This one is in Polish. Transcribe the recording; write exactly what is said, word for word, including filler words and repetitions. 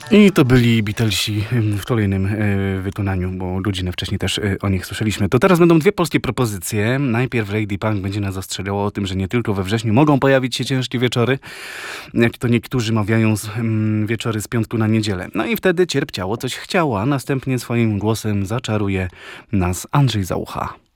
I to byli Beatlesi w kolejnym e, wykonaniu, bo godzinę wcześniej też e, o nich słyszeliśmy. To teraz będą dwie polskie propozycje. Najpierw Lady Punk będzie nas ostrzegało o tym, że nie tylko we wrześniu mogą pojawić się ciężkie wieczory, jak to niektórzy mawiają z, mm, wieczory z piątku na niedzielę. No i wtedy cierpciało coś chciało, a następnie swoim głosem zaczaruje nas Andrzej Załucha.